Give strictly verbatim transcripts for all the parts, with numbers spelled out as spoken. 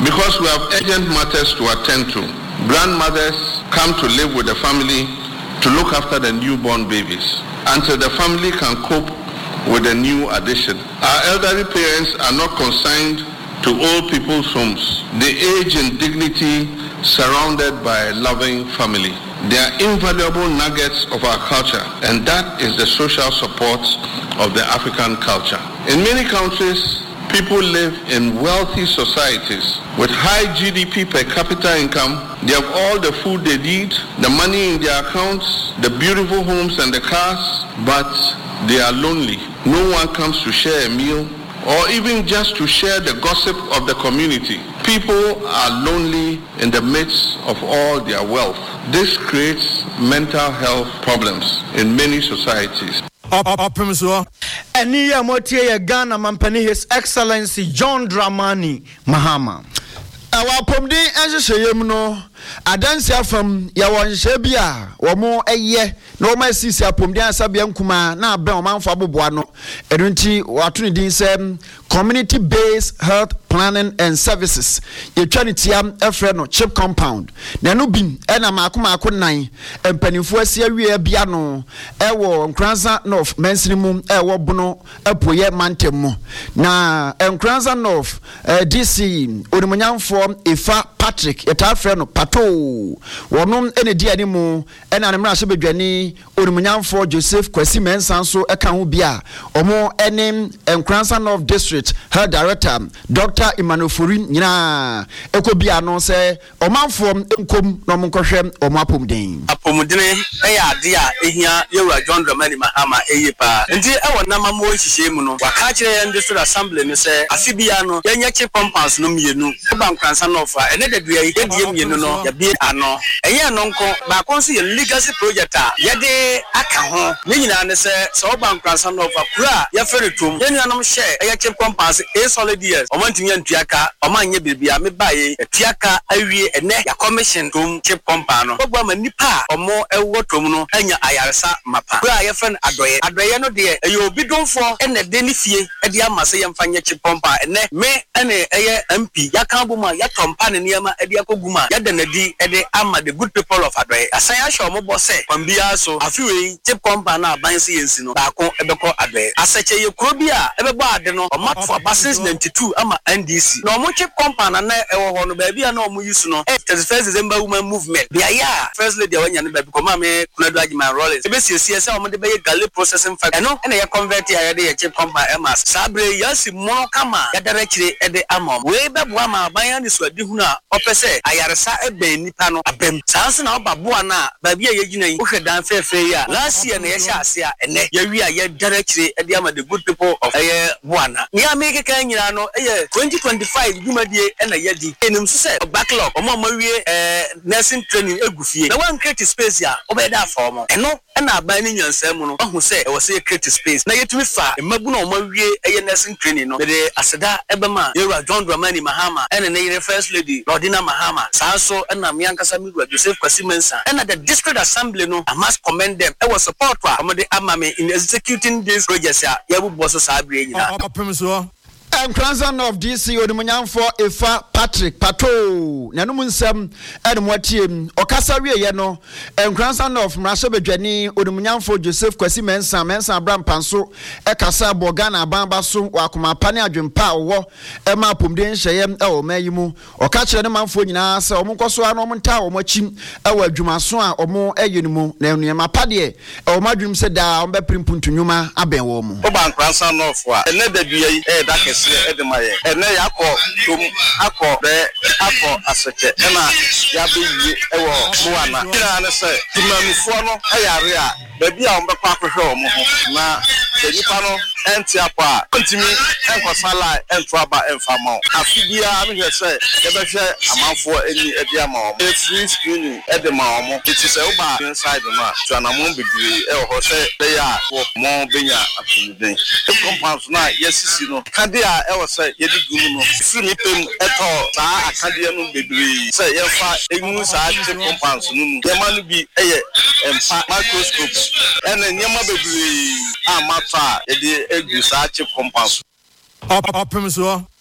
Because we have urgent matters to attend to, grandmothers come to live with the family to look after the newborn babies until the family can cope with the new addition. Our elderly parents are not consigned to old people's homes. They age in dignity, surrounded by a loving family. They are invaluable nuggets of our culture, and that is the social support of the African culture. In many countries, people live in wealthy societies with high G D P per capita income. They have all the food they need, the money in their accounts, the beautiful homes and the cars, but they are lonely. No one comes to share a meal or even just to share the gossip of the community. People are lonely in the midst of all their wealth. This creates mental health problems in many societies. And here, Motia Ghana Mampani, His Excellency John Dramani Mahama. Our Pomdi Anjayemno, Adansia from Yawan Shebia, or more a year, no my sister Pomdia Sabian Kuma, now Belman Fabuano, Edunti, Watuni Sem, community based health planning and services. Your Chanitiam, Efreno, chip compound. Nanubin, Ena Makuma Kunai, and Penifuasia Biano, Ewo, Kranza North, Mensinimum, Ewo Bono, Epoye Mantemo. Na, and Kranza North, D C, Urumunyan form, Ifa Patrick, Eta Freno, Pato, Wonum, any dear anymore, and Anamra Sebedjani, Urumunyan for Joseph Kwesi Mensanso, Ekanubia, or more Enim, and Kranza North District, her director, Doctor Emmanuel Furin, Nina, Ekobiano say, or man from Enkum, Nomunkoshem, or Mapumdin. Apomudine, Aya, dear, Ehia, you are John Dramani Mahama, Eyepa, and dear our Namamo Shimuno, Wakache and District Assembly, and say, Asibiano, Yanyachi Pompas, no Mienu, Bank Sanova, and then the Indian, you know, the beer ano, a year nonco, Baconsi, a legacy project, Yade, Akaho, Nina, and say, so Bank Sanova, Kura, Yaferitum, Yanam share, Ayachi Pompas, a solid years, or one thing. Tiaka, Omanya Bibia, me buy a Tiaka, Irie, a neck, a commission room, chip compano, Obama Nipa, or more a watermuno, and your Ayarsa, Mapa. Where your friend Adoy, Adriano dear, you'll be done for, and a denny fee, and the Amasayam Fanya chip pompa, and ne, me, and a M P, Yakabuma, Yatompan, and Yama, Ediakoguma, Yadanadi, and the Ama, the good people of Adoy. As I shall mobile say, from Biaso, a few chip compana, Bansi and Sino, Bako, Ebeko Adoy. As such a Ukrobia, Ebeba, Deno, or Mat for Bassins ninety-two, Ama, and this. No more chip compound and I baby and no more use no. After the first December woman movement. The aya first lady when you baby come me Kunadagi my role. The best C S M on the bay galley processing fact. And I convert a chip compound Emma. Sabre Yasi Monokama, directly at the Amom. Way back Wama, Bayan is what Dihuna, Opese, Ayarasa a Ben Nipano, a Bem, Sanson of Babuana, Babia Yagina, Ukadan Fair. Last year, Nesha, and Yaria yet directly at the Ama, the good people of Buana. Nia make a Kanyano, a twenty twenty-five, Jumadi and a Yadi, and him said, a backlog, or Maria, nursing training, a goofy. The one creative space here, over that form, and no, and I binding your sermon, who say, I was a creative space. Now, yet me far, and Mabuno Maria, a nursing training, no, the Asada, Ebama, you are John Dramani Mahama, and a first lady, Lordina Mahama, Sanso, and Amianka Samigo, Joseph Kwasimensa, and at the district assembly, no, I must commend them. I was support for the Amame in executing this project, Yabu Bosso Sabri. And Cranson of D C or the Munyan for Ifa Patrick Pato, Nanumusem, and Watim, or Casaria Yano, and Cranson of Masabe Jenny or the Munyan for Joseph Kwesi Mensa, Mensa Bram Panso, Ekasa Bogana Bambasu, Wakuma Pania Jumpa, or Emma Pumden Shayem, or Mayimu, or catch a man for Nasa, or Munkoso, or Monta, or Mochim, or Jumaswa, or more Ayunimu, Nema Padie, or Madrim said down, Beprim Puntunuma, Abenwomo. Oban Cranson of what? And let there be a darkest. Edemaye ene yakọ tum akọ be akọ asete na ya be ewo muana ina ne se tumamifo no ayare a baby a ombekwa akohwe omo ho na nipa no enti apa kontimi enkosala entu aba enfama afibia me hwe se ye be hwe amanfo eni edi ama omo e free screening edema omo it is e uba inside ma to anamon bidiri e ho se be ya mo benya afibden e compound na yesisi no kade a e wo se ye di gumu no free pem eto saa akade no bidiri se ye fa enu saa che compound no mu ye ma no bi eye empa microscope ene nyama bidiri ama fa e di egu saa che compound opem so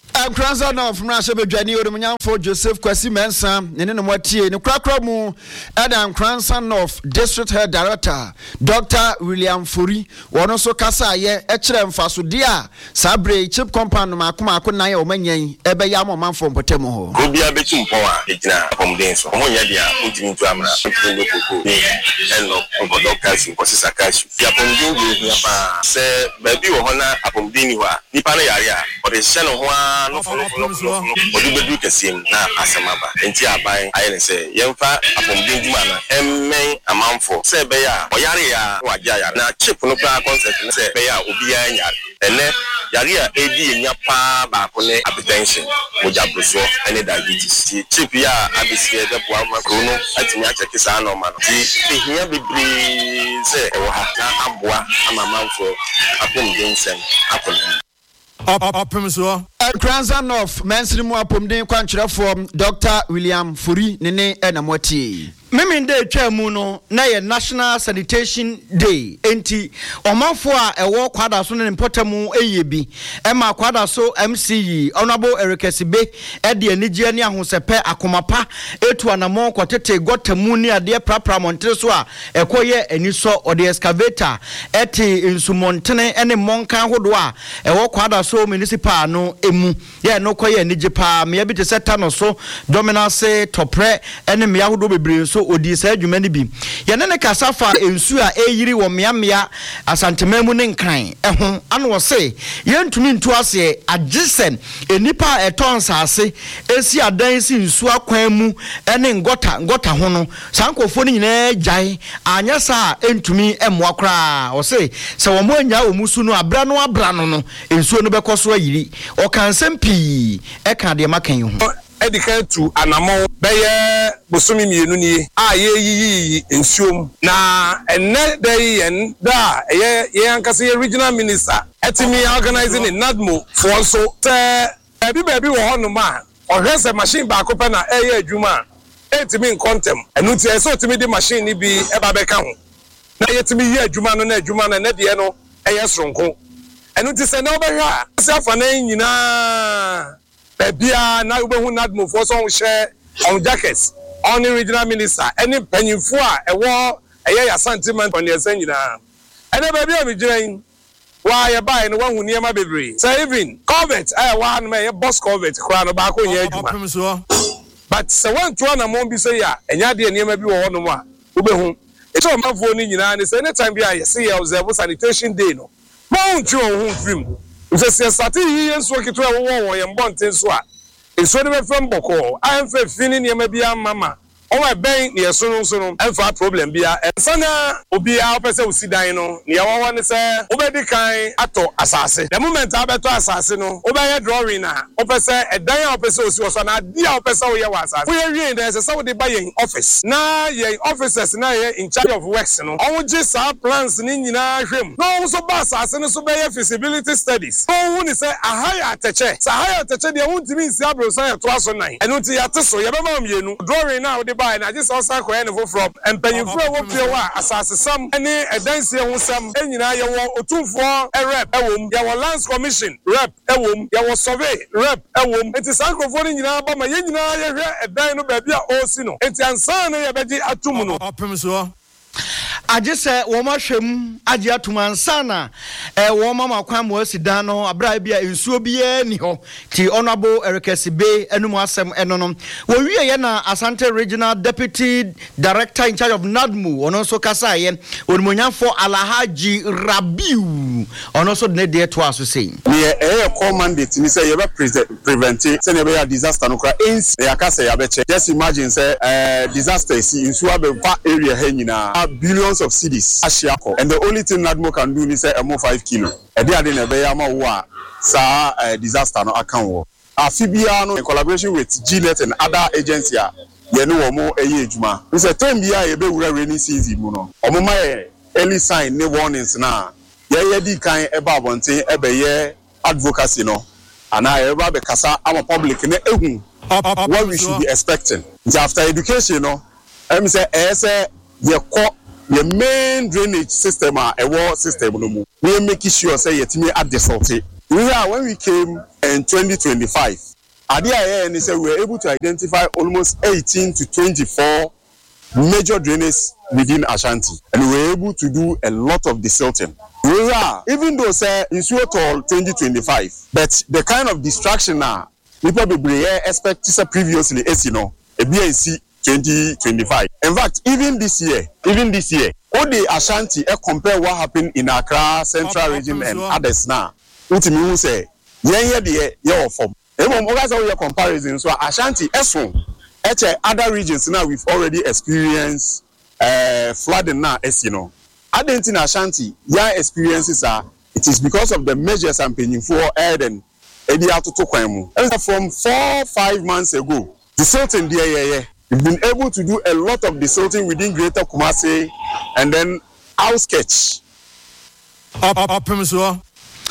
Akranza no from Rasha Bedwani Odemunyan for Joseph Kwasi Mensa nene no motie ne krakra mu Adam Kransa of District Head Director Doctor William Furi wono so kasa ye e kire mfaso dia sabre chip compound ma akoma akona ye o manyan ebe ya mo manfo mpotemu ho obia be chimpo a egina pomden so mo nya dia ntimi ntu amra ntimi koko ni eno obodo kashi kosisa kashi ya pomden bi ya pa se baby wo hona apomden ni ho a nipa na yare a o de hye no ho a no fo no fo odi bedu kesim na asemaba enti aban aye se yemfa apomden djuma na emmen amanfo se be ya o yare ya waja ya na chip no pra concept se be ya obi ya nya ene yare a edi enya pa ba ko ne hypertension moja bruso ene diabetes chip ya abisi e be boa makro no atimi a check sa no ma no ti ehia bebre se e wo ha na aboa amamanfo apomden sem akona up up up Kranza of Mensimu apomden kwankyerefo Doctor William Furi nene enamoti Mimi nde twa mu no na ye National Sanitation Day enti omanfo a ewo kwada so ne mpotemu eyebi ema kwada so M C E Honorable Eric Sibe e de anigye ne ahosepe akomapa etu anamo kwotete gotemu ni ade prapra montre so a ekoye eniso ode excavator eti insumontene ene monka hodo a ewo kwada so municipal no emu ye no koye anigye pa me bi te seta no so dominance topre ene me ahodo bebre so odi sa adwuma ni bi ye ne ne kasafa ensu a eyiri wo meamea asantememu ne nkran eho anu wo se ye ntumi ntu ase agisen enipa eton saase esi adan si nsu akwan mu ene ngota ngota ho no sankofo ni nyina jai anya sa entumi emwa kra wo se se wo mo anya wo musu no abra no abra no no ensu no bekoso ayiri o kan sempi e kan de makan ho Edika tu anamo beye bosomi mienu ni a ye yiyi ensuom na enne dey en da ye ye ankase ye regional minister etimi organizing in Nadmo for so te ebi bebi wo hono ma ohwese machine ba ko pe na eye adwuma etimi in contem enu ti eso timi di machine ni bi e ba beka ho na ye timi ye adwuma no na adwuma na ne de no eye sronko enu ti se na obehwa se afa na nyina Bebia na ubehu Nadmo for so share on jackets on the regional minister any penyimfo a ewo eye ya sentiment on the nyina ene bebia be giran wa ye bai no wahu niema bebre say even covet eh wa no me boss covet kra no ba ko nya adwuma but se wan to na mo bi say ya enya de niema bi wo no mo a ubehu e so mafo ni nyina ni say anytime bi a ye say observe sanitation day no mo ntu ohun film Use sati yi enso kitu e wo wo ye mbonten so a enso ne be fem boko amfa fini ne ma bia mama o we ben ne yeso no so no amfa problem bia ensana obi a opese usidan no ne ya wawa ne se obedi kan ato asase the moment abeto asase no obeye drawing na opese edan a opese osi oso na dia opese wo ye wa asase wo ye wie na se se wo de ba ye office na ye officers na ye in charge of works no on je sa plans ni nyina hwem no so ba asase no so be ye feasibility studies no wo ni se ahaya ateche sa ahaya ateche de wo ntimi nsi abro so ye to aso nan enu ti ya teso ye be ma mienu drawing na wo de ba na je so sa ko ye ne from empanyinfo wo pie wa asase sam ene edanse ho sam enyina ye wo otumfo rep ewom ye wo lands commission rep ewom ye wo survey rep ewom enti sankrofo ni nyina ba ma ye nyina ye hwe edan no ba bia o si no enti ansan no ye beji atum no Ajise wo ma hwem age atuma nsana eh wo ma makwan mo asidan no abra bia ensuo bia ni ho ti Honorable Eric Sibe enum asem enonom wo wie ye na Asante Regional Deputy Director in charge of Nadmo ono so kasa ye onmonyafo Alhaji Rabiu ono so ne de to aso sei ne eh call mandate ni say ye be prevent say ne be disaster no kra ens ya kasa ya be che just imagine say eh disaster is ensuo be va area ha nyina billions of cities ashiako and the only thing Nadmo can do is say emo five kilo e dey ade na be ya ma wo a sa disaster no akan wo afibia no in collaboration with G net and other agencies ye no wo mo eye adwuma we say time bia ye be wura rainy season mu no omo ma early sign ne warnings na ye ye di kan e ba bonten e be ye advocacy no ana ye ba be kasa am public ne ehun what we should be expecting after education no em say e say ye ko the main drainage system a ewo system no mu we make sure say yetimi adesalte we are when we came and twenty twenty-five. Adia and say we were able to identify almost eighteen to twenty-four major drainages within Ashanti, and we were able to do a lot of desilting. We are, even though say in Suotol twenty twenty-five, but the kind of distraction now people be expect to say previously as you know a B A C twenty twenty-five. In fact, even this year, even this year, all the Ashanti uh, compare what happened in Accra, Central up, Region, up, and well. Others now. What you mean say, yeah, yeah, the yeah, form. Even guys are your comparison. So Ashanti, as one, other regions now we've already experienced uh, flooding now, as you know. I don't think Ashanti, yeah, experiences are. It is because of the measures I'm paying for air and Ediato Tokwemu. And from four, five months ago, the Sultan there, yeah, yeah. We've been able to do a lot of desilting within Greater Kumasi and then outskirts. Up, up, up, up,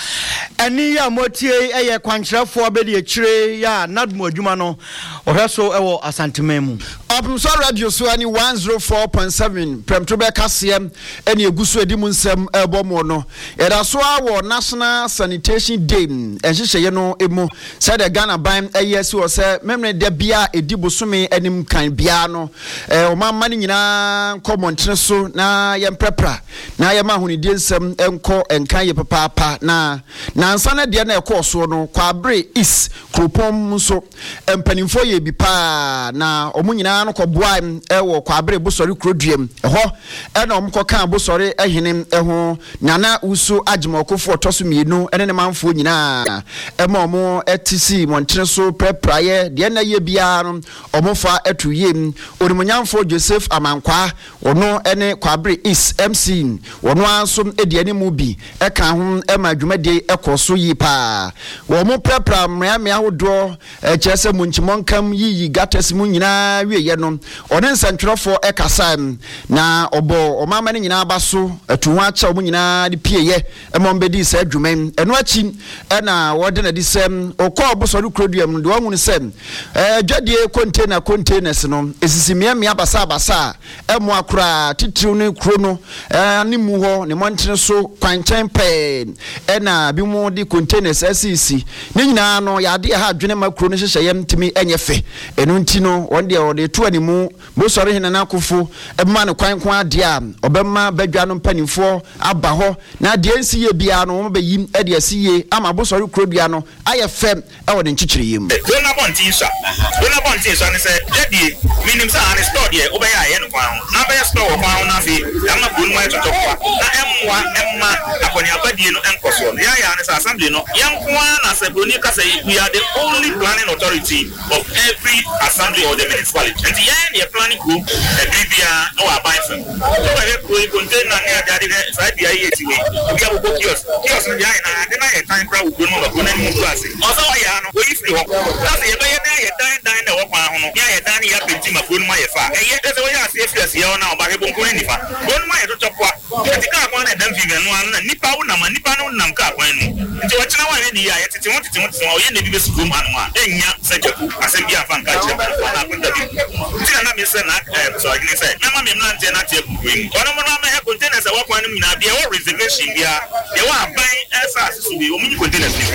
Ani ya motie eye kwankyerefo be de kyire ya nadmo adwuma no ohweso ewo asantememu Opumso radio so ani one oh four point seven premto be kasem ene eguso edi mu nsem ebomo no era so awo National Sanitation Day enhyehye no emu said the Ghana ban eye si o se memre de bia edi bosome anim kan bia no eh o mamma ni nyina komontre so na yemprepra na yema hunidi nsem enko enkan ye papa na na ansana de na ekoso no kwabre is kropom so empanimfo ye bi pa na omunyina no koboa ewo kwabre bosori kroduem eho e na omko kan bosori ehene eho nana usu agimokofo toso mienu ene ne manfo nyina ema omo etisi montre so prepraye de na ye bia no omofa etuyem onimunyamfo Joseph Amankwa ono ene kwabre is M C ono ansom ediani mu bi e kan ho e ma dwumade ekoso yi pa wo mo prepra mra me ahodo e chese munchimonkam yi gates mu nyina wiye no one nsantwerofo e kasam na obo omama ne nyina abaso atuho acha mu nyina de pieye e mo mbedi sa adwumen eno achi e na wode na disem okọ obosori kroduam de wonu sem e dwadie container containers no esisimia me abasa abasa e mo akura titiriw ne kro no e ne mu ho ne montre so kwanchen pe e na bi mu di containers asisi ne nyina no ya de ha adwene makro no hyehye yam timi enyefe eno nti no wonde wode to animu bo sori hena na akofo e ma ne kwan kwan ade a obemma badwa no mpanimfo aba ho na de ensi ye bia no mo bayim e de asiye ama bo sori krodua no aye fem e wode nchichire yim dona bonti sha dona bonti sha ne se dedi minim sa an store de obeya ye no kwan na be store kwan na fi ama bonu ma to kwa na emwa emma akoni abadie no enkoso ya ya ne sa assembly no yankwa na se broni kasa we are the only planning authority of every assembly or the municipality and the planning group the bibia no abai fam so we go container na ade ade sa dia ye tiwe we have go kiosk kiosk na ya na ade na ye time pra wo no ba ko na ni class also ya no we free ho that's ye be ye na ye dan dan na wo kwa ho no ya ye dan ya penti ma ko no ma ye fa e ye se we ya se fiase ya na o ba he bon ko ni fa ko no ma ye to topoa ati ka kwa na dan fi me no na nipa wo na ma nipa no nam ka kwa no nti wo china wa ye ni ya ye tete wo tete wo tete wo ye na bi be su ko ma no ma enya sejaku asem bi afa nka che na ko da bi ti na me se na eh so agni say na ma me na nte na te ku wi ono mo na ma he containers e wa kwa no nyina bia wo reservation bia ye wa ban esa su bi o mu containers ni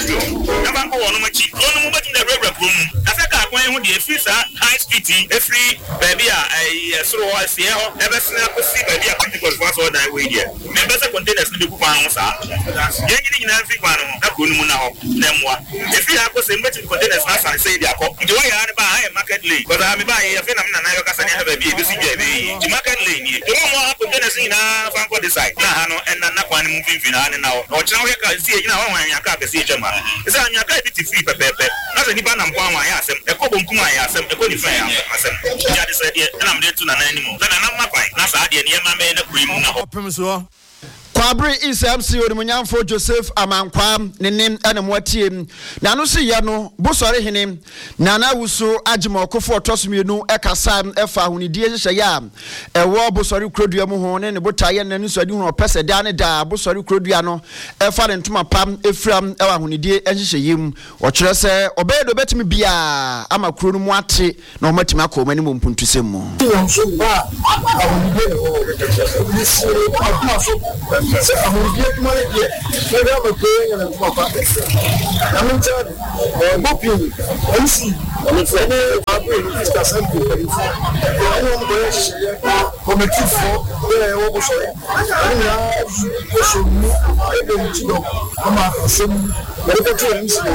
na ba ko ono ma chi ono mo ba ti da rebra prom asa ka kwa hu de free sa high speed e free baby a eh soro wa se ho e be se ko si baby a particles for so that way there me be se containers ni be ku kwa ho sa ye nyini nyina free kwa no na ko nu na ho na mwa e free ha ko se mbeti containers na sa se dia ko nti wa ya ne ba ha market lane because am ba ye fe na me na na yo kasa ne ha ba bi e be si je be di market lane ni to mo ha containers ni na fan ko decide na ha no en na na kwa ne mu finfin na ne na o chira we ka si e na wa wan ya ka be si e jema e sa anya ka bi ti free pepepe na se ni ba na mpo ma ya asem e ko bo nkuma ya asem e ko ni fa ya asem ya de se de na me de tu na na ni mo na na ma pan na sa de ne ma me na kuri mu na ho Opumso Kwabre is M C onimunyamfo Joseph Amankwa nenem ene moatiem na no se ye no bosore hene nana wuso agimokofo otosomienu ekasa efa hunidie hyehye ya ewo bosore krodua mu ho ne ne botaye na nuso adi hu opese da ne da bosore krodua no efa ne ntoma pam efram ewa hunidie hyehye yim o kire se obedo betimi bia ama kro no mu ate na o matimi akoma ni mpuntusem mu So I'm going to get money here. Maybe I'm a player and I'm going I'm in charge. I'm hoping. I see. I'm in front of the assembly. I'm going to committee for the overshow. I'm now pushing me. I don't know. I'm a assembly. I'm going to M C.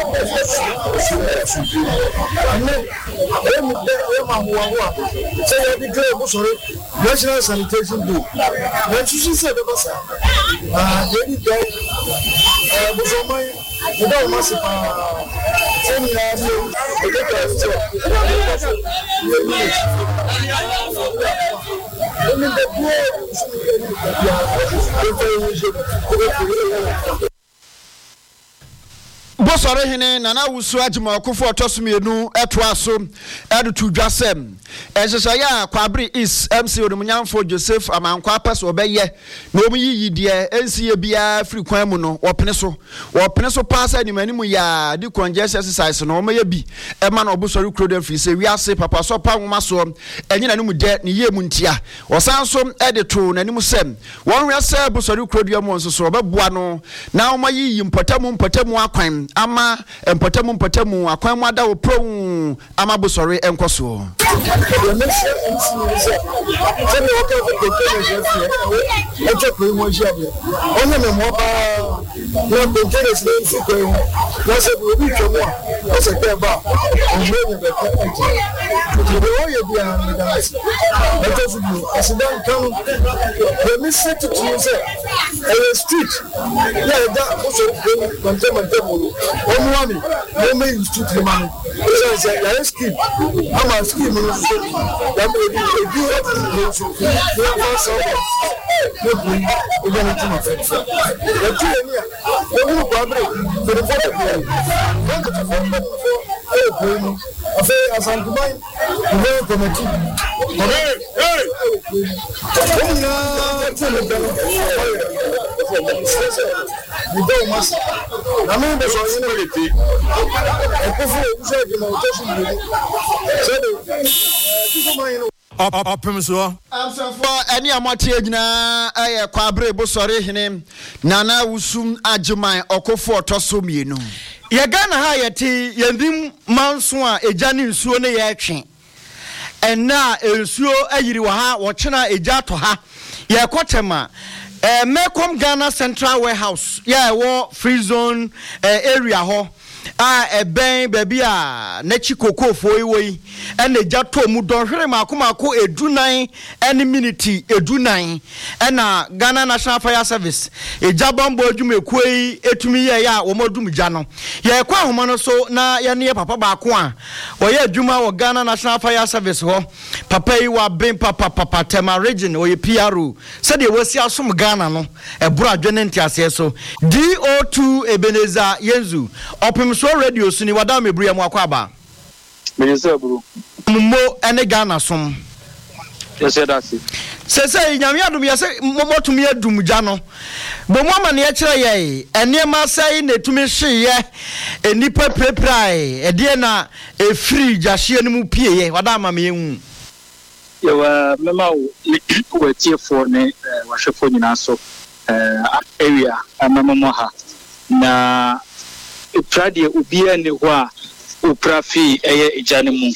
I'm not. Say I declare sorry. National Sanitation Board. When she said about ah, they did that. Uh, but so my, you don't must have. Send me a bill. I get that. I mean the board. Bosore hene nana wusu ajima okufo otosumienu etwaso edu dwasem ehesaya kwabri is M C Odumunyanfo Joseph Amankwa paso obeye na omuyiyi de ensiye bia free kwan mu no opene so opene so pass animanimu ya di congestion exercise no omaye bi e ma na obosore kroden free se wiase papa so pa nwoma so enyina nemu de ne ye mu ntia osanso edito nanimu sem won wiase bosore kroden mu nso so obeboa no na omayiyi mpotamu mpotamu akwan ama mpatamu mpatamu akwan mu ada wo pro ama bosore enkoso One money, no me is too money. So say, I scheme. I'm a scheme. That may be a good thing. You have some. Maybe we're going to make it. The two here, the whole public, for the photo. When the photo, I say, as I'm going, I'm going to come to hey, hey, you don't must. I mean, there's a unity. I prefer to say, you know, just Up, so. I'm so for any amateur na aye kwabre bosore hene nana wusum ajimai okofo tosomienu. Ye Ghana ha yeti yendim manso a ejani nsuo ne ye twe. Enna ensuo ayiri wa ha wo chena eja to ha. Ye kwotema eh Mekom Ghana Central Warehouse yeah wo free zone eh, area ho ah eben baby a nachi kokofo iwoi ene jato mu don hwere makomako edunan ene minute edunan ena Ghana National Fire Service ejabambo adwumekuei etumi ye ya wo modum gya no ye kwa homa no so na ye ne papa ba ko a wo ye adwuma wo Ghana National Fire Service ho papa yi wa ben papa papa Tema region wo ye P R O se de wasi asom Ghana no ebura adwene ntiase so D O two Ebeneza Yenzu opim so radio suni wada mebru yamu akwaba Minister bro mo ene Ghana som yes that's it se se nyame adum ye se momotumi adum gya no bo mo amane ye kire ye ene ma sai na tumi hye ye enipa preprai e de na e free gyahye ne mu pie ye wada ama me hu ye wa mema wo tie for ne wa hwefo nyina so eh area amama mo ha na Trade ubia ni wa uprafi eye ejane mu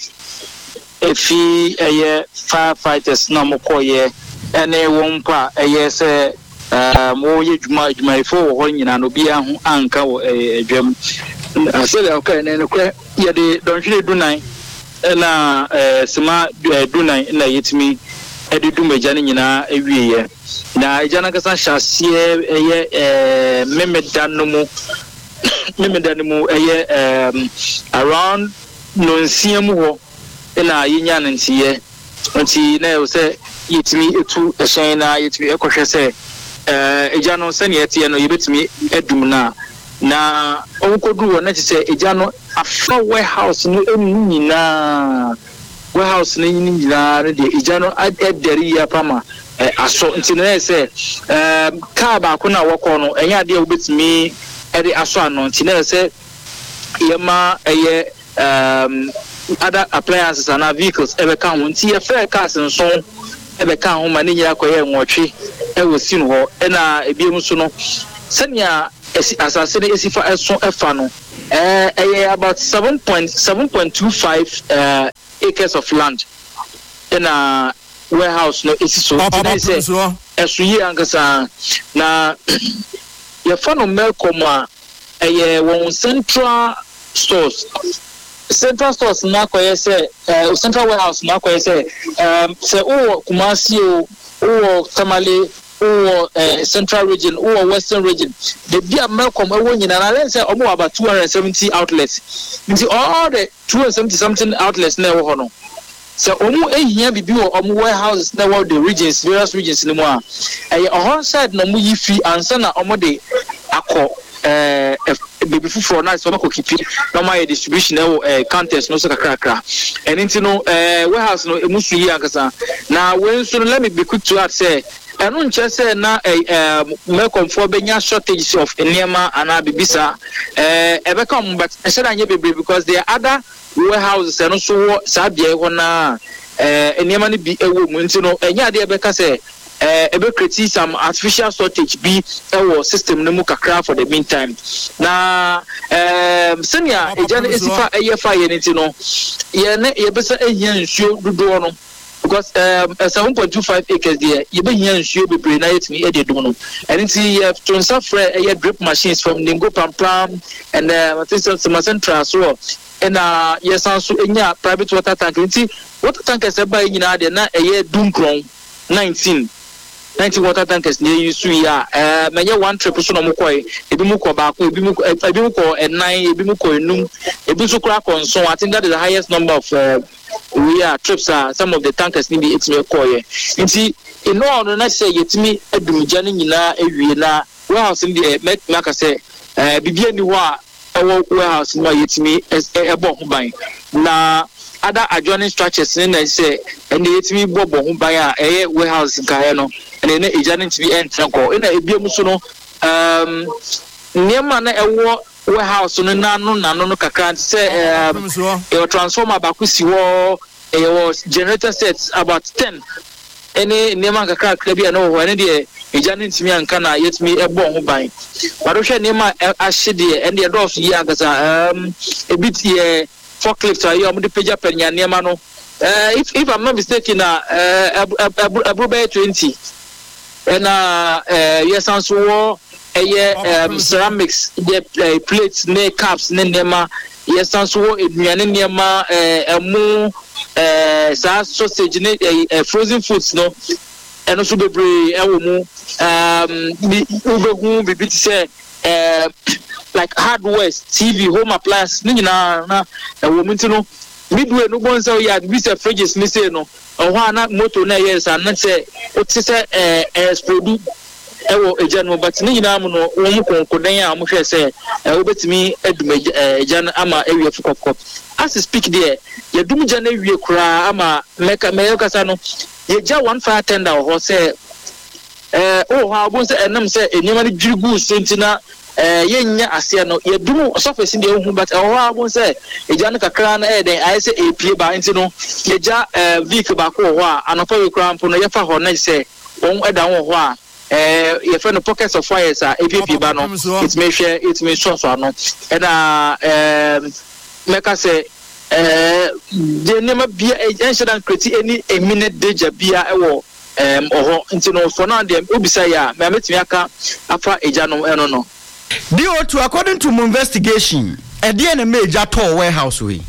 efi eye firefighters na mokoye ene wonpa eye se eh mo ye djuma djuma ifo ho nyina no bia ho anka wo edwam asele okay ne kwe ye de donhwere dunan na eh sima dunan na yetimi edidu mejane nyina ewiye na ejana kasa hyase eye eh memedan no mu Memedanimu eye um around no nsiam ho na yinya ntiye nti na yo se yetimi etu ehyen na yetimi ekohwe se eh eja no se ne yete no yebetimi edum na na onkodu wo na se eja no afa warehouse no enu nyina warehouse no nyina re de eja no ederi ya pama aso nti na se eh car ba ko na woko no enya de obetimi eri aso anonti na se yema eye um other appliances and vehicles ebe kan won ti e fair cars nso ebe kan ho ma ni nyira koye nwotwe was seen ho and a Bimusuno. Senya assassin is if I saw a funnel. About seven point seven point two five uh, acres of land in a warehouse. No, it's so as we angasa na your funnel Malcolm a one central stores. Central stores na kwa say uh, central warehouse na kwa say um say oh Kumasi oh Tamale oh uh, central region oh western region the bia Malcolm e won nyina na say omo about two hundred seventy outlets nti all the two hundred seventy something outlets na wo ho no so omo ehia bibi wo omo warehouses na wo the regions various regions ni mo a e on side na mo yifi ansa na omo de akọ eh baby fufu na so mako kipi no my distribution eh contest no so kakra and into no eh warehouse no emusu yi akasa na when so let me be quick to add say enu nche say na eh Malcolm for benya shortage of enema ana bibisa eh ebe come but e say anye bebe because there are other warehouses and so sabia ho na eh enema ni bi ewo mu nti no enya de ebe ka say Uh, ebe create some artificial shortage be our system no mu kakra for the meantime na um senior ejane esifa eyefa ye nti no ye ne ye besa ehia nsuo dodo no because um seven point two five acres there ye be hia nsuo bebre na yetimi e de dum no and nti ye to nsafre eye drip machines from Ningo Pampam and uh some central so and uh yes also enya private water tank nti water tank e se ba nyina de na eye dunkron nineteen ninety water tankers near you see ya eh menye one trip so no mukoi ebi muko ba ko ebi muko ebi muko nine ebi muko enum ebi so kra konso I think that is the highest number of uh, we are trips are some of the tankers need it me koye nti in all no na say yetimi adumja ni nyina ewie na warehouse ndi make make say eh bibia ni ho a ewo warehouse no yetimi ebo ho ban na other adjoining structures in na say and yetimi bobo ho ban a eh warehouse nkae no and then ejane to be enter go in a biam so no um niema na ewo warehouse no na no na no kakra say um your transformer bakusi wo your generator sets about ten any niema kakra kakra bia no ho ene de ejane ntimi anka na yetimi ebo ho ban bado hwe niema ahye de and the doors yi agasa um a bit here forklift are you the page penya niema no uh if if I'm not mistaken uh uh twenty and uh yes also eh um ceramics the uh, plates ne cups ne nema yes also eduane nema eh emu eh sa sausage ne uh, frozen foods no and also bebre ewo mu um ubegu bibi say eh like hardware T V home appliances ni na na ewo mu ntino midway no bon say ya bi say fridges ni say no o ho ana motor na yes and say o ti say eh explode ewo ejanu but ni nyina mu no wo mu konkodan a mo hwe say e wo betimi adum ejan ama ewie fukokop as speak there ye dum jan ewie kura ama meka meka sa no ye ja one fire tender ho say eh o ha bo say enam say enyama ni dwigu sentina eh yenya ase no ye dum surface ndi ehun but o ha bo say ejan kakra na e den I say e pie ba nti no ye ja eh vehicle ba ko ho a anofa we kura mpo no ye fa ho na say won eda ho a eh ye fa no pockets of fires a E P P ba no it may share it may so so no and uh um make us say eh the name bia incident create any a minute danger bia e wo um oho nti no for now dem obisa ya me metimi aka afa eja no eno no D O two according to my investigation e dey na major to warehouse we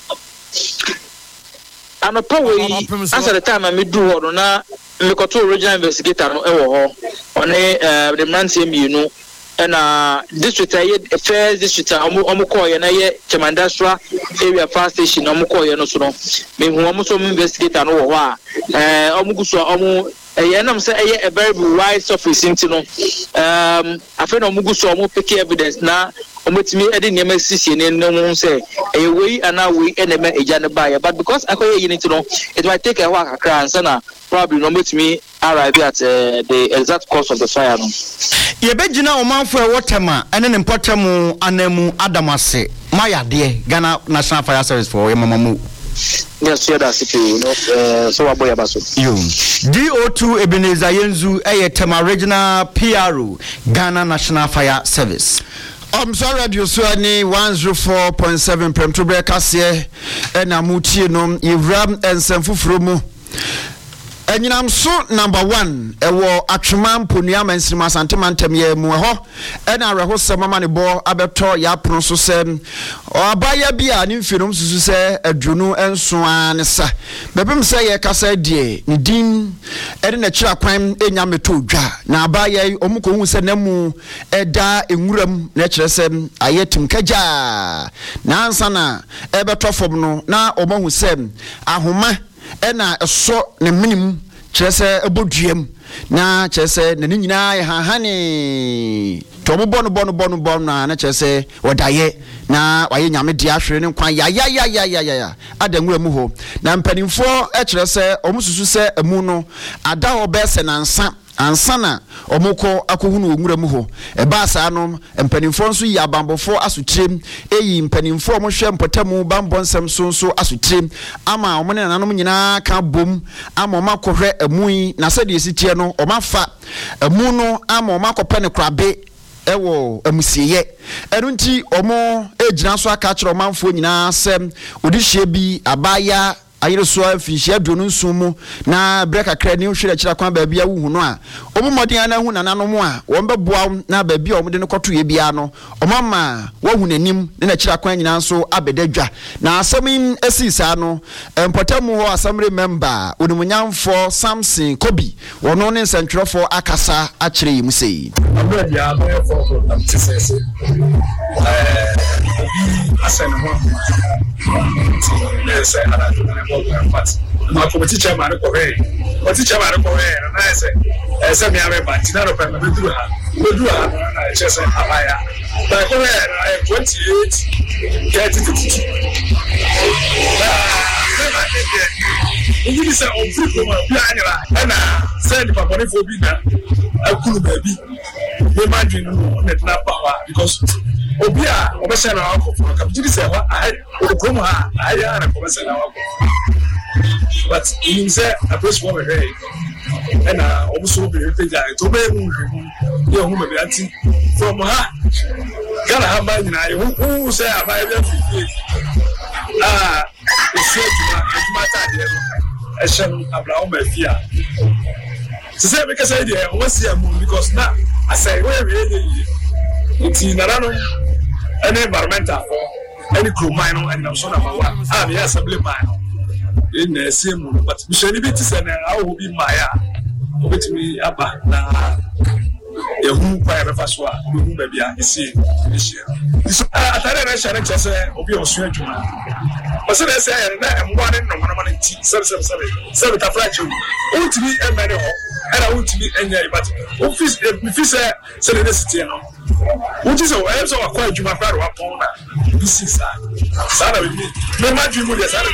anopa we answer the time me do ho no na me ko to original investigator no e wo ho one uh, the man say me no and uh district aye first district omo omo call ye na ye Chemandastra area fire station omo call ye no so no me hu omo so investigator no wo ho a eh omo guso omo eh nam say eh a very wide surface into no um afa no omo guso omo pick evidence na omo timi e de niam sisi ne no say eh we ana we enema eja ne ba but because akoye yi into no it might take a while kakra ansa na probably no metimi arrive at uh, the exact cause of the fire no ye begina omanfo e wotema ene ne mpotemu anamu adamase mayade Ghana National Fire Service for yemamamu ne so ya da sipi no eh so aboya baso yo D O two Ebenezer Yenzu eye Tema Regional P R O Ghana National Fire Service. I'm sorry, Radio Suani one oh four point seven Premtubre Kasie and Amuti no Ivram and Sanfufrumu. And you know, so number one, a war Achuman Puniam and Sima Santimantem ye muho, and I rehost some money ball, Abeto Yapron so sem, or Abaya Bia, new films to say a Juno and Swan, sir. Babim say a cassa die, Nidim, and a chap crime in Yametuja. Now Abaya, Omuko Senemu, Eda, Imuram, Nature Sem, Ayetum Kaja, Nansana, Ebertofobno, na Omo Sem, Ahuma. Ena so ne minimum chese ebodiem na chese ne nyina ya hane to mo bono bono bono bono na na chese wodaye na waye nyame dia hwere ne kwan ya ya ya ya ya ya adanwura mu ho na mpanimfo e chese omususu se emu no ada obese na nsa ansana omoko akohunu onwura mu ho e ba sa no mpanimfo nso yi abambofo asutrem eyi mpanimfo omohwe mpotamu bambonsam so so asutrem ama omone nanom nyina ka bom ama omakohwe emui na sede esitie no omafa emu no ama omakopɛ ne krabe ewo amusiye enu nti omo ejina so aka kire omanfo nyina sem odihye bi abaya ayire so afihye adonu nsumu na breka kra ni hwere kira kwan ba bia wu no a omomodin na hu nananom a wombeboa na ba bia omde ne koto ye bia no omama wahu nanim ne na kira kwan nyina so abedadwa na asem esisa no empotamu ho assembly member onimunyamfo Samson Kobi wono ne nsentwerefo akasa akire yimu sei abadia no for am tsese eh obi asen ho ne se ana but my committee chairman ko hey what chairman ko hey na say eh say me ave but na ro pa me do ha me do ha na che say abaya ba ko hey twenty-eight thirty to fifty you say on free ko ma bia na say the papa for bi na akunu ba bi me imagine no net na power because obia obese na akọ for ka bi say wa ko mu ha aya na ko obese na akọ but you say a place for me and uh also be page to be mu you hu me anti from ha gala ha ba nyina who say abai be ah it's you ma ta de e shem abraham afia so say because say there we see am because now I say we we it's in around any environmental any crew mine and so number one ah the assembly mine in the same but we should be to say how will be my obet me aba na ehu kwa ya befa so a ehu ba bia esi esi so atare na share che say obi osu adwuma o se na say na mwa ne no no no ti seven seven seven seven ta fraction ultimi e mere ho era ultimi enya ibati office e fi say say the city no which is o so akwa adwuma fra ro apon na this is sana we me ma dwi mu de sana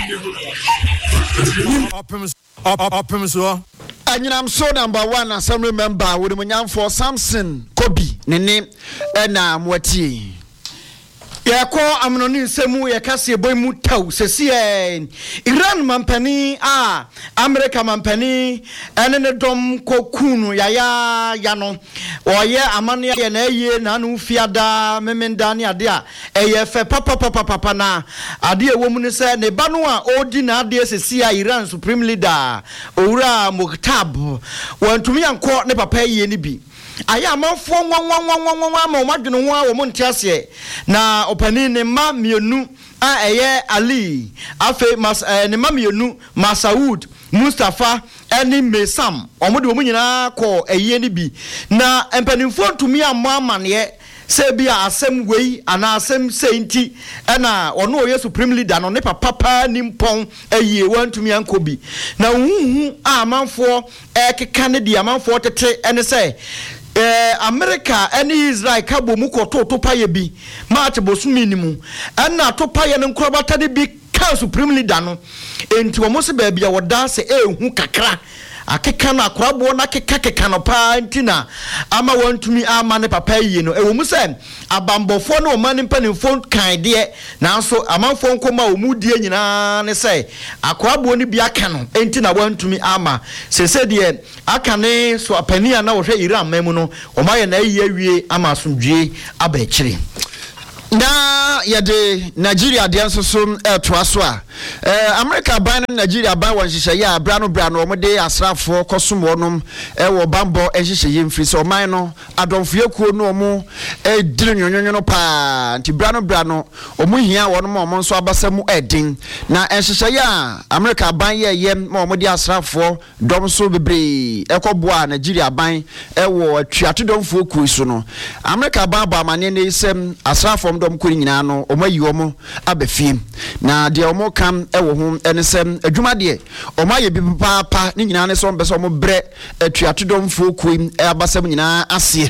we optimus optimus Anyinam so number one assembly member with Munyamfo Samson Kobi nene na mwati yako amnoni nsemu yakase boy mu taw sesi Iran mampani a America mampani ene ne dom kokunu yaya yano oye amane ye na eye na anu fiada memenda ne ade a eye fe papa papa papa na ade ewo mu ne se ne ba no a odi na ade sesi a Iran supreme leader Owura Mukhtar wantumi yanko ne papa ye ni bi aya amanfo nwanwanwanwanwa ma omadwene ho a wo montiase na opani ne ma mienu a eye Ali afi mas ne ma mienu Masaud Mustafa eni Mesam omode wo nyina ko eye ni bi na empanimfo ntumi ammo amane se bia asem wei ana asem senti na ono oye supreme leader no ne papa pa nimpon eye wantumi anko bi na huhu amanfo ekeka ne di amanfo tete ene se eh America any Israel ka bo mu ko to to paye bi match bosu minimum na to paye ne nkrobata de bi ka supreme leader no enti wo mo se ba bia woda se ehu kakra akeka no akorabo na keka keka no pa ntina ama wantumi ama ne papa yi no ewo mu se abambofo no ma ne mpanimfo kan de na so amanfo nkoma omudie nyina ne se akorabo ni bia ka no ntina wantumi ama sese de aka ne so apania na wo hwe Iran mamu no o ma ye na yi awie ama asomdwe abekire na yade Nigeria de ansoso etwa so a eh America ban na Nigeria ban won hihye ya brano brano o mode asrafo kosomo nom e wo bambo ehihye ye mfiri so man no adonfo ekuo no mo e dire nyonyonyo pa nti brano brano o mu hia won mo mo nso abasam edin na ehihye ya America ban ye ye mo mode asrafo dom so bebre ekoboa Nigeria ban e wo atwiato domfo ekuo so no America ban ba mane ne isem asrafo dom kuri nyina no omayi omo abefie na de omo kam ewo ho enesem adwuma de omaye bi papa ni nyina ne so mbeso omo bre atuato dom fo kuim e abasam nyina ase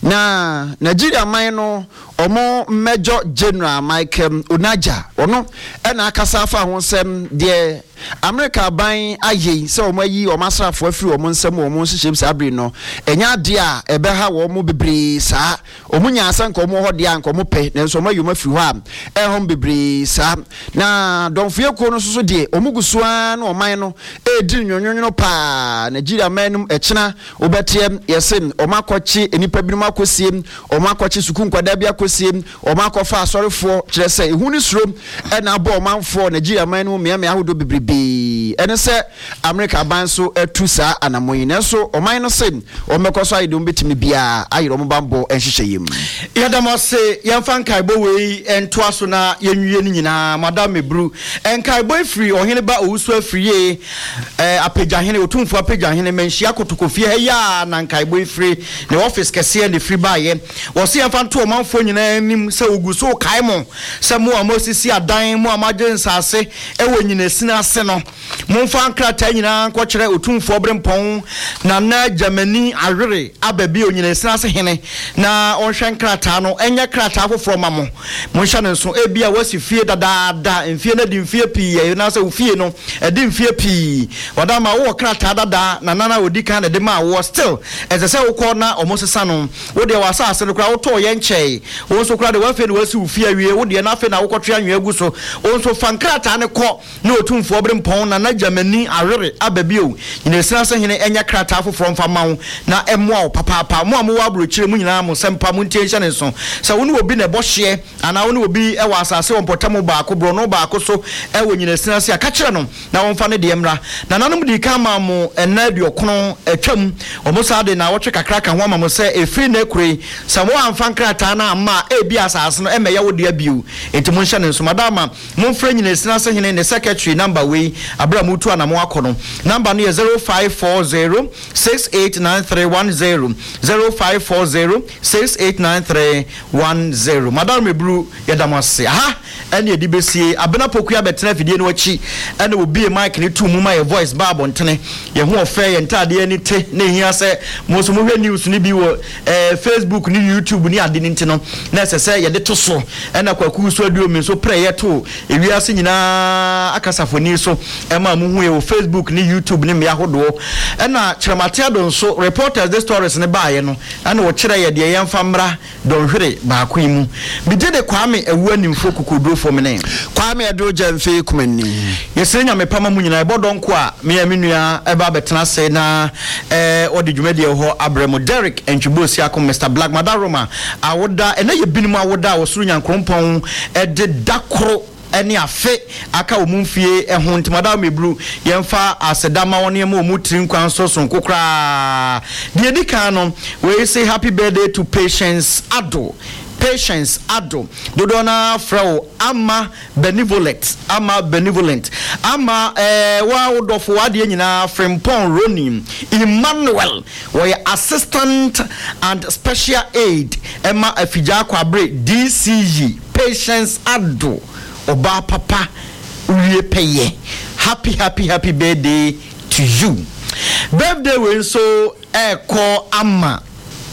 na Nigeria man no omo Major General Michael Onaja ono ena akasa afa ho sem de America ban aye se omayi omasrafo afiri omo nsem omo hyehyem sabri no enya de a ebeha wo mo bebre saa omunya asanka omo ho de anka omo pe nenso omayi omo afiri ho a ehom bebre saa na donfie ko no soso de omugusoa na oman no edi nyonyonyo pa Nigeria manum echina obetiem yesem omakwachi enipa binum akosiem omakwachi sukun kwada bia akosiem omakofa asorefo kire se ehuni suro ena abo omanfo Nigeria manum me me ahodo bebre ene se America ban so etusa anamoyi nenso oman no se omekoso ayedum betimi bia ayero mo bambo enhyehyeyem yadamo se yemfanka bo we ento aso na yenwie ni nyina madam Ebru enkaibo free ohene ba owusu afriye eh apejahene otumfo apejahene menhia kotokofie ya na nkaibo free ne office kese ne free ba ye wo se yemfanto omanfo nyina nim se oguso kaimo se mo amosisi adan mo amagensa ase ewo nyina sina ase no monfa nkrata nyina nkokere otumfo brempon na na Germany awere ababi onyina sina ase hene na onhwe nkrata no enye krata afoforo mamo monhya ne so ebia wasi fie dada da mfie na di mfie pi ye na se fie no e di mfie pi wadama wo krata dada na nana odi kan de ma wo still as say wo ko na omosesa no wo de wasa ase no kra wo to ye nche wo so kra de wa fe no wasi fie awie wo de na fe na wo kotwe anwe agu so wo so fankrata ne ko na otumfo obrempon na na Germany awere ababio nyina sina se hene enya krata afoforo mfa mawo na emo papa papa mo amu wa brochire mu nyina mo sempa mu ntie ne so se wo ne obi na bohye ana wo ne obi e wa asase wo potamo ba ko bro no ba ko so e wo nyina sina se aka kire no na wo mfa ne de mra na nanom di ka ma mo ena bi okono atwam omo sa de na wo twe kakra ka ho ma mo se efi na kure se mo amfa nkrata na ama e bi asase no e me ya wo de abiu enti mo nhye ne so madama mo mfra nyina sina se hene ne secretary number we abra mu tu ana mo akono number no zero five four zero six eight nine three one zero zero five four zero six eight nine three one zero madam Ebru yadamase aha ene edi besie abena pokua betena fidie no achi ene obi mic ne tu mu ma ye voice babo ntene ye ho ofe ye ntade ani te na ehia se mo so mo hwe news ni bi wo eh Facebook ni YouTube ni ade ni ntino na se se ye de to so ene kwaku so aduo mi so pre ye to ewiase nyina akasafoni so e ma mu hu ye wo Facebook ni YouTube ni me ahodo ena kyeremate adon so reporters the stories ne baaye no ene wo kyere ye de ye mfamra don hwere ba ko imu bije de Kwame ewu animfo kukudo fo me ne Kwame edo jamfe kumani yesere nya me pama mu nyina ebodo nko a me ya menua e ba betena se na eh odi dwumade ho Abramo Derek Entwibosi akom Mister Black Madaroma awoda ena ye binimu awoda wo suru nyankrompon e de dakoro eni afe aka omumfie ehun ntimada mebru yemfa asedama woni ma omutri nkwan so so nkokra de edika no we say happy birthday to Patience Ado Patience Ado dodona fro ama benevolent ama benevolent ama eh wa wodofo wade nyina Frimpon Ronin Emmanuel we assistant and special aid ema afija kwabre D C G Patience Ado Oba papa uye peye happy happy happy birthday to you birthday we so eko ama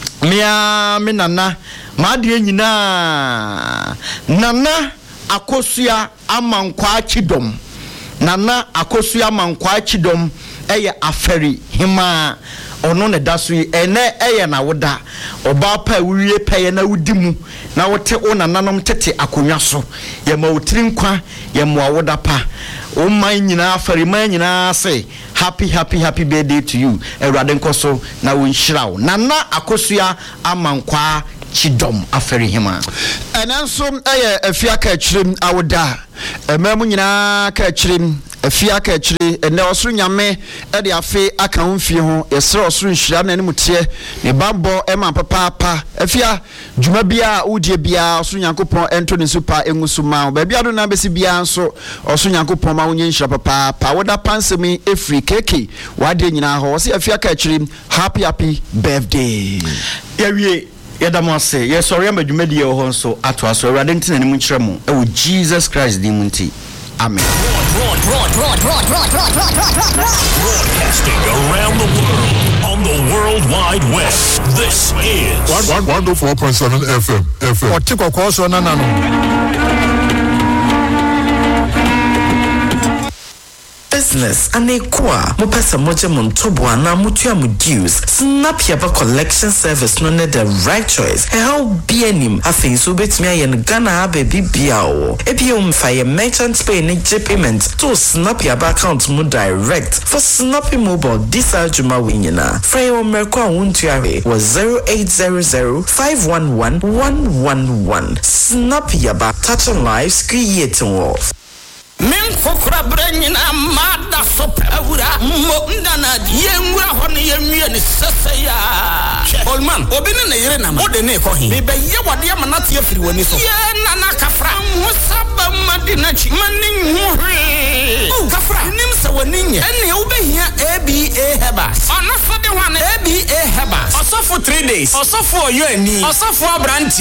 mia me nana ma de nyina nana akosua amankwa chidom nana akosua amankwa chidom ɛyɛ afɛri hima ono ne daso yi ene eye na woda oba pa wiye peye na wudi mu na wote ona nanom tete akonwa so ye ma wotiri nkwa ye mo woda pa o man nyina afari man nyina say happy happy happy birthday to you Ewurade nkoso na wo nhirawo nana akosua amankwa chidom afari hima enanso eye afia ka chirim awoda emamu nyina ka chirim afia ka chiri ene osuru nyame e de afi aka honfie ho yesere osuru nhira na anim tie ne bambo ema papa pa afia djuma bia udie bia osuru nyankopon ento ne super engusuma ba bia do na besi bia nso osuru nyankopon ma wonye nhira papa pa woda pansemi efri keke wade nyina ho se afia ka chiri happy happy birthday yawie yadamase yesori amadwumadi ho nso ato aso Ewurade ntina ne mu nkyerɛ mu e wo Jesus Christ di munti amen. Broadcasting around the world on the World Wide Web. This is one oh four point seven F M. F M. Otiko koso na nano. Business and a qua mopesa moja montobo na mutua mu dues snap yaba collection service no ne the right choice e how be anim afin so betimi ayen Ghana baby biao ebi um fire merchant pay ne J payment to snap yaba account mu direct for snappy mobile this ajuma winyina free o merko awuntuare was zero eight zero zero five one one one one one snap yaba touching lives creating wealth. Men kokra branyina mada sopawura mo ndana yenwura hono yenwie ne sesaya Olman obine na yire na ode ne ko hin me be ye wode amanate afiri wani so ye nana kafra musaba madina chi manin hwe o kafra nim se wani nye ene wo behia A B A Hebas ono so de wan A B A Hebas osofo three days osofo oyo ani osofo abranti